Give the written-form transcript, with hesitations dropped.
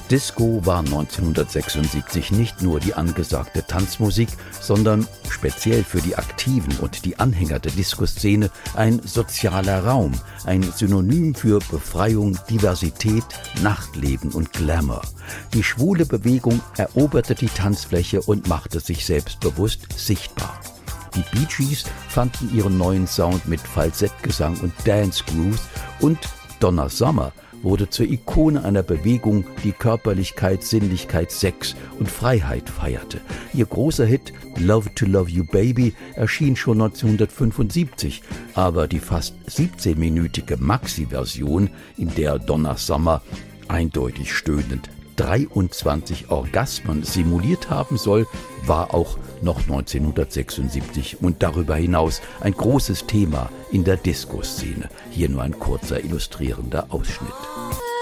Disco war 1976 nicht nur die angesagte Tanzmusik, sondern speziell für die Aktiven und die Anhänger der Disco-Szene ein sozialer Raum, ein Synonym für Befreiung, Diversität, Nachtleben und Glamour. Die schwule Bewegung eroberte die Tanzfläche und machte sich selbstbewusst sichtbar. Die Bee Gees fanden ihren neuen Sound mit Falsettgesang und Dance Grooves und Donna Summer wurde zur Ikone einer Bewegung, die Körperlichkeit, Sinnlichkeit, Sex und Freiheit feierte. Ihr großer Hit Love to Love You Baby erschien schon 1975, aber die fast 17-minütige Maxi-Version, in der Donna Summer eindeutig stöhnend 23 Orgasmen simuliert haben soll, war auch noch 1976 und darüber hinaus ein großes Thema in der Disco-Szene. Hier nur ein kurzer illustrierender Ausschnitt.